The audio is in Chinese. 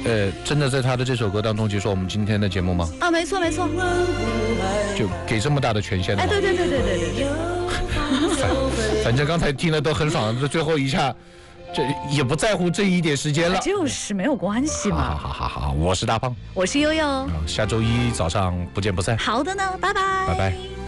真的在他的这首歌当中结束我们今天的节目吗？ 啊，没错没错， 就给这么大的权限的吗？ 对。 反正刚才听的都很爽，最后一下，这也不在乎这一点时间了。 就是没有关系嘛。 好，我是大胖， 我是悠悠。 下周一早上不见不散。 好的呢，拜拜。 拜拜。